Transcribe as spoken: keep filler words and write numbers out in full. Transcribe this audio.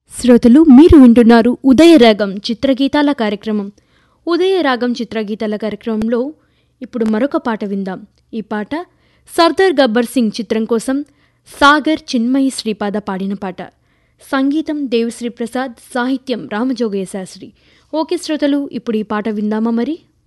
శ్రోతలు మీరు వింటున్నారు ఉదయరాగం చిత్రగీతాల కార్యక్రమం. ఉదయరాగం చిత్రగీతాల కార్యక్రమంలో ఇప్పుడు మరొక పాట విందాం. ఈ పాట సర్దార్ గబ్బర్ సింగ్ చిత్రం కోసం సాగర్ చిన్మయి శ్రీపాద పాడిన పాట. సంగీతం దేవిశ్రీ ప్రసాద్, సాహిత్యం రామజోగయ్య శాస్త్రి. ఓకే శ్రోతలు, ఇప్పుడు ఈ పాట విందామా మరి.